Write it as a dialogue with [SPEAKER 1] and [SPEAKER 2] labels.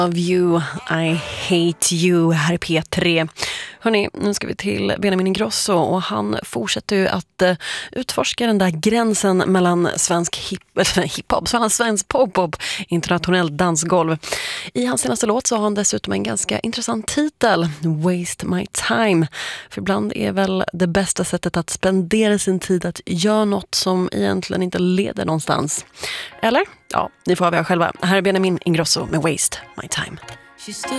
[SPEAKER 1] Of you, I hate you, här är P3. Hörrni, nu ska vi till Benjamin Ingrosso och han fortsätter ju att utforska den där gränsen mellan svensk hiphop, mellan svensk pop-pop, internationellt dansgolv. I hans senaste låt så har han dessutom en ganska intressant titel, Waste My Time. För ibland är väl det bästa sättet att spendera sin tid att göra något som egentligen inte leder någonstans. Eller? Ja, ni får avgöra själva. Här är Benjamin Ingrosso med Waste My Time.
[SPEAKER 2] She stood